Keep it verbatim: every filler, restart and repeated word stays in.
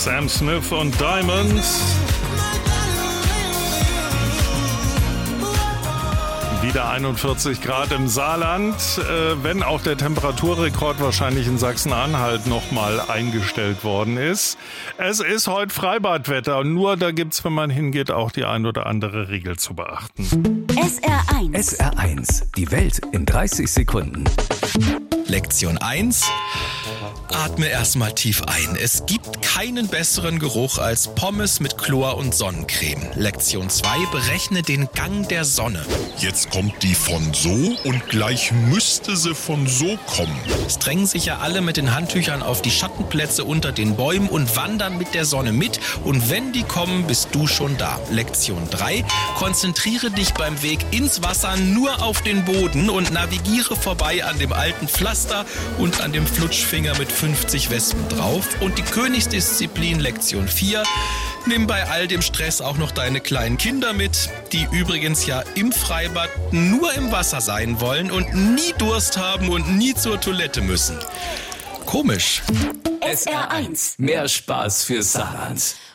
Sam Smith und Diamonds. Wieder einundvierzig Grad im Saarland, äh, wenn auch der Temperaturrekord wahrscheinlich in Sachsen-Anhalt nochmal eingestellt worden ist. Es ist heute Freibadwetter, nur da gibt's, wenn man hingeht, auch die ein oder andere Regel zu beachten. S R eins. S R eins, die Welt in dreißig Sekunden. Lektion eins. Atme erstmal tief ein. Es gibt keinen besseren Geruch als Pommes mit Chlor und Sonnencreme. Lektion zwei. Berechne den Gang der Sonne. Jetzt kommt die von so und gleich müsste sie von so kommen. Es drängen sich ja alle mit den Handtüchern auf die Schattenplätze unter den Bäumen und wandern mit der Sonne mit. Und wenn die kommen, bist du schon da. Lektion drei. Konzentriere dich beim Weg ins Wasser nur auf den Boden und navigiere vorbei an dem alten Pflaster und an dem Flutschfinger mit fünfzig Wespen drauf. Und die Königsdisziplin Lektion vier. Nimm bei all dem Stress auch noch deine kleinen Kinder mit, die übrigens ja im Freibad nur im Wasser sein wollen und nie Durst haben und nie zur Toilette müssen. Komisch. S R eins, mehr Spaß für Saarland.